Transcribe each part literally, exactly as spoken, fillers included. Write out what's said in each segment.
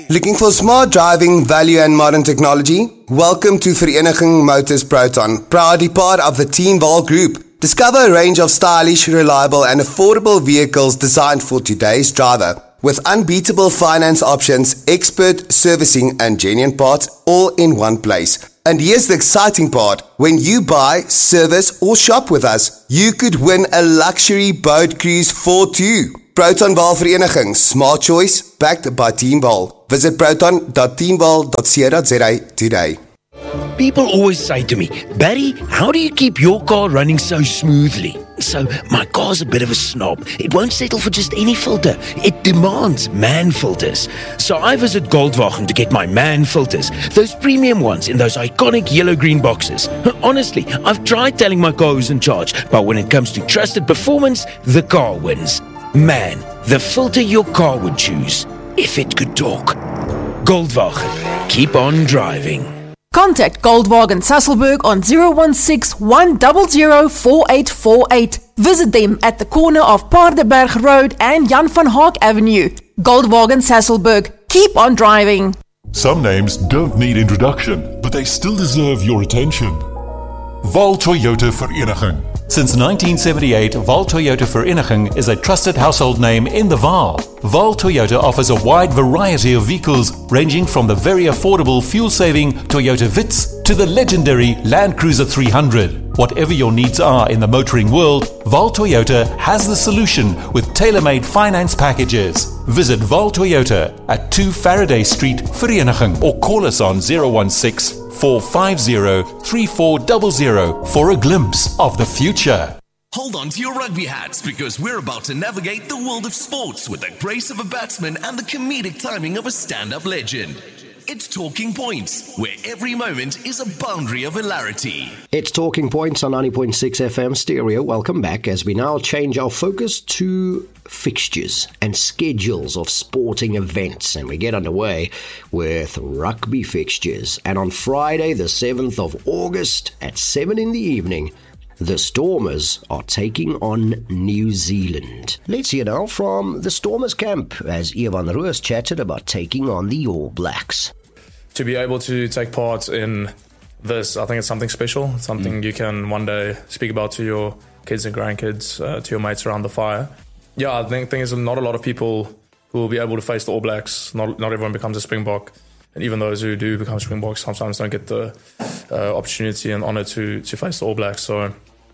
Looking for smart driving, value and modern technology? Welcome to Vereniging Motors Proton, proudly part of the Team Val Group. Discover a range of stylish, reliable and affordable vehicles designed for today's driver. With unbeatable finance options, expert servicing and genuine parts all in one place. And here's the exciting part. When you buy, service or shop with us, you could win a luxury boat cruise for two. Proton Val Vereniging, smart choice, backed by Team Val. Visit proton dot team val dot co dot za today. People always say to me, Barry, how do you keep your car running so smoothly? So, my car's a bit of a snob. It won't settle for just any filter. It demands MAN filters. So I visit Goldwagen to get my MAN filters. Those premium ones in those iconic yellow-green boxes. Honestly, I've tried telling my car who's in charge, but when it comes to trusted performance, the car wins. MAN, the filter your car would choose, if it could talk. Goldwagen, keep on driving. Contact Goldwagen Sasolburg on zero one six, one zero zero, four eight four eight. Visit them at the corner of Paardeberg Road and Jan van Haak Avenue. Goldwagen Sasolburg. Keep on driving. Some names don't need introduction, but they still deserve your attention. Val Toyota Vereniging. Since nineteen seventy-eight, Val Toyota Vereniging is a trusted household name in the Vaal. Val Toyota offers a wide variety of vehicles, ranging from the very affordable fuel-saving Toyota Vitz to the legendary Land Cruiser three hundred. Whatever your needs are in the motoring world, Val Toyota has the solution with tailor-made finance packages. Visit Val Toyota at two Faraday Street, Vereniging, or call us on zero one six, four five zero, three four zero zero for a glimpse of the future. Hold on to your rugby hats because we're about to navigate the world of sports with the grace of a batsman and the comedic timing of a stand-up legend. It's Talking Points, where every moment is a boundary of hilarity. It's Talking Points on ninety point six F M stereo. Welcome back as we now change our focus to fixtures and schedules of sporting events, and we get underway with rugby fixtures. And on Friday the seventh of August at seven in the evening, the Stormers are taking on New Zealand. Let's hear now from the Stormers camp as Ivan Roos chatted about taking on the All Blacks. To be able to take part in this, I think it's something special, something mm. you can one day speak about to your kids and grandkids, uh, to your mates around the fire. Yeah, I think there's not a lot of people who will be able to face the All Blacks. Not, not everyone becomes a Springbok. And even those who do become Springboks sometimes don't get the uh, opportunity and honour to, to face the All Blacks. So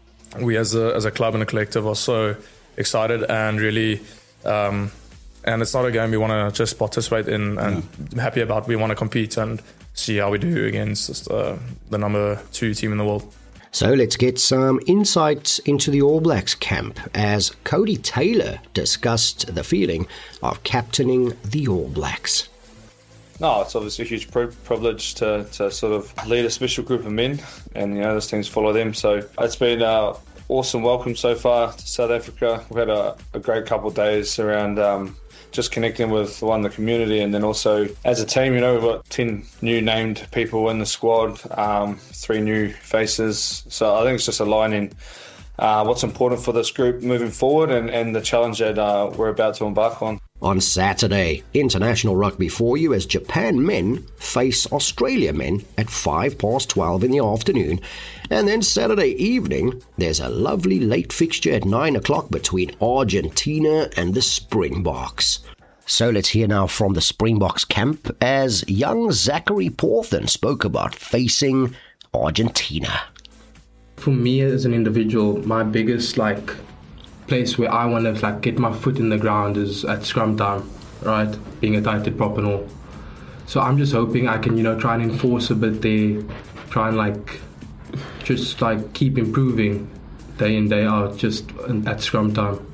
we as a, as a club and a collective are so excited and really... Um, and it's not a game we want to just participate in and yeah. happy about. We want to compete and see how we do against uh, the number two team in the world. So let's get some insights into the All Blacks camp as Cody Taylor discussed the feeling of captaining the All Blacks. No, it's obviously a huge privilege to, to sort of lead a special group of men, and you know those teams follow them. So it's been an awesome welcome so far to South Africa. We've had a, a great couple of days around um, just connecting with one the community, and then also as a team. You know, we've got ten new named people in the squad, um, three new faces. So I think it's just aligning uh, what's important for this group moving forward, and, and the challenge that uh, we're about to embark on. On Saturday, international rugby for you as Japan men face Australia men at five past twelve in the afternoon. And then Saturday evening, there's a lovely late fixture at nine o'clock between Argentina and the Springboks. So let's hear now from the Springboks camp as young Zachary Porthen spoke about facing Argentina. For me as an individual, my biggest like place where I want to like get my foot in the ground is at scrum time, right? Being a tighted prop and all. So I'm just hoping I can, you know, try and enforce a bit there, try and like just like keep improving day in, day out, just at scrum time.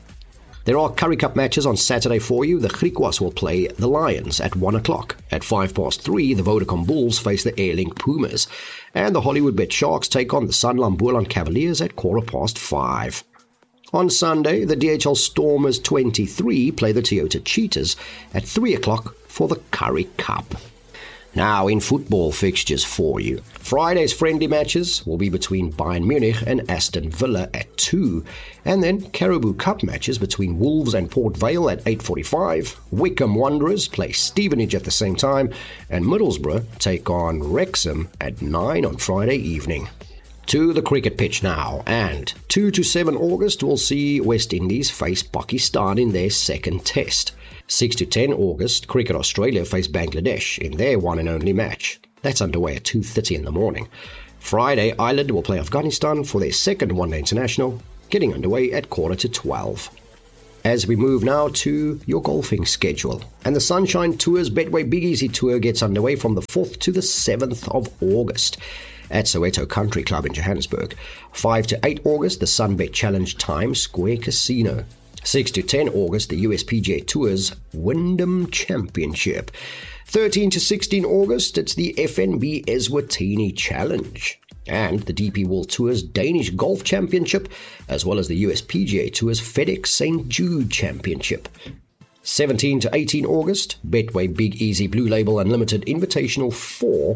There are Currie Cup matches on Saturday for you. The Griquas will play the Lions at one o'clock. At five past three, the Vodacom Bulls face the Airlink Pumas. And the Hollywood Bet Sharks take on the Sanlam Boland Cavaliers at quarter past five. On Sunday, the D H L Stormers twenty-three play the Toyota Cheetahs at three o'clock for the Currie Cup. Now in football fixtures for you. Friday's friendly matches will be between Bayern Munich and Aston Villa at two. And then Caribou Cup matches between Wolves and Port Vale at eight forty-five. Wickham Wanderers play Stevenage at the same time. And Middlesbrough take on Wrexham at nine on Friday evening. To the cricket pitch now, and two to seven August will see West Indies face Pakistan in their second test. six to ten August, Cricket Australia face Bangladesh in their one and only match. That's underway at two thirty in the morning. Friday, Ireland will play Afghanistan for their second one-day international, getting underway at quarter to twelve. As we move now to your golfing schedule, and the Sunshine Tours Betway Big Easy Tour gets underway from the fourth to the seventh of August. At Soweto Country Club in Johannesburg. five to eight August, the Sunbet Challenge Times Square Casino. six to ten August, the U S P G A Tour's Wyndham Championship. thirteen to sixteen August, it's the F N B Eswatini Challenge. And the D P World Tour's Danish Golf Championship, as well as the U S P G A Tour's FedEx Saint Jude Championship. seventeen to eighteen August, Betway Big Easy Blue Label Unlimited Invitational four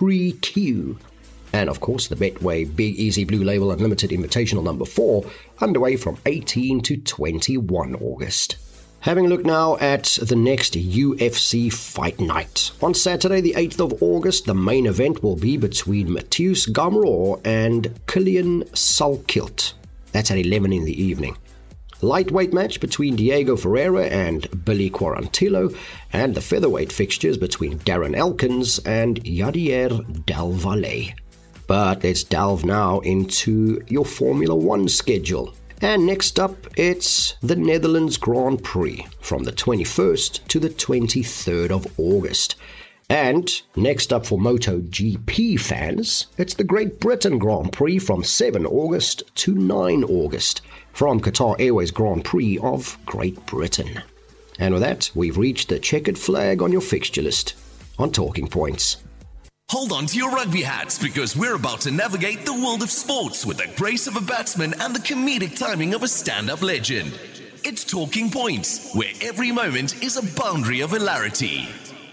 Pre-Q. And of course, the Betway Big Easy Blue Label Unlimited Invitational number four, underway from eighteen to twenty-one August. Having a look now at the next U F C fight night. On Saturday, the eighth of August, the main event will be between Mateusz Gamrot and Kilian Salkilt. That's at eleven in the evening. Lightweight match between Diego Ferreira and Billy Quarantillo, and the featherweight fixtures between Darren Elkins and Yadier Del Valle. But let's delve now into your Formula One schedule. And next up, it's the Netherlands Grand Prix from the twenty-first to the twenty-third of August. And next up for MotoGP fans, it's the Great Britain Grand Prix from seven August to nine August from Qatar Airways Grand Prix of Great Britain. And with that, we've reached the checkered flag on your fixture list on Talking Points. Hold on to your rugby hats because we're about to navigate the world of sports with the grace of a batsman and the comedic timing of a stand-up legend. It's Talking Points, where every moment is a boundary of hilarity.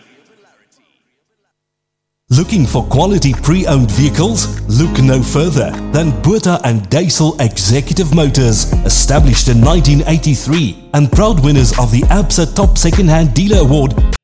Looking for quality pre-owned vehicles? Look no further than Botha and Diesel Executive Motors, established in nineteen eighty-three and proud winners of the A B S A Top Second-Hand Dealer Award